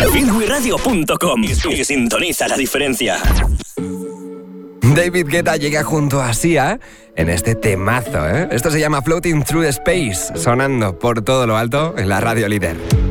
feelwiradio.com y sintoniza la diferencia. David Guetta llega junto a Sia en este temazo, ¿eh? Esto se llama Floating Through Space, sonando por todo lo alto en la radio líder.